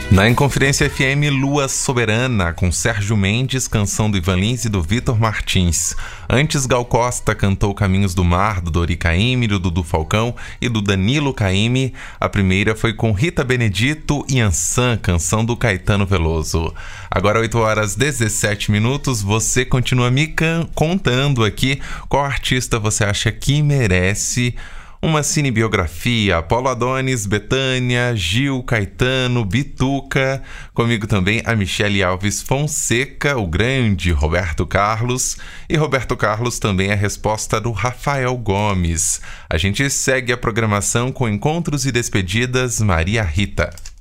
Na Inconfidência FM, Lua Soberana, com Sérgio Mendes, canção do Ivan Lins e do Vitor Martins. Antes, Gal Costa cantou Caminhos do Mar, do Dori Caymmi, do Dudu Falcão e do Danilo Caymmi. A primeira foi com Rita Benedito e Ansan, canção do Caetano Veloso. Agora, 8h17, você continua me contando aqui qual artista você acha que merece uma cinebiografia. Paulo Adonis, Bethânia, Gil, Caetano, Bituca. Comigo também a Michele Alves Fonseca, o grande Roberto Carlos. E Roberto Carlos também é a resposta do Rafael Gomes. A gente segue a programação com Encontros e Despedidas Maria Rita.